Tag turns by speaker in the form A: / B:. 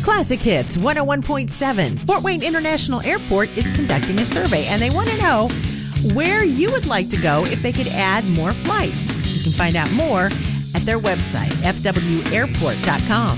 A: Classic Hits 101.7. Fort Wayne International Airport is conducting a survey, and they want to know where you would like to go if they could add more flights. You can find out more at their website, fwairport.com.